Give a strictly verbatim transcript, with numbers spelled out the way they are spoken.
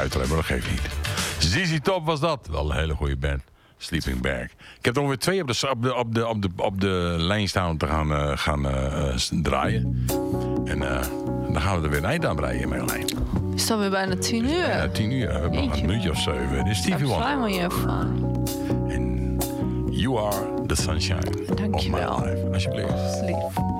uitrijden, maar dat geeft niet. Z Z Top was dat. Wel een hele goede band. Sleeping Bag. Ik heb er ongeveer twee op de, op de, op de, op de, op de lijn staan om te gaan, uh, gaan uh, draaien. En uh, dan gaan we er weer een eind aan breien in mijn lijn. Is dat weer bijna tien uur? Ja, tien uur. We hebben nog een minuutje of zeven. Dit is Stevie Wonder. En You Are The Sunshine of My Life. Alsjeblieft. Lief.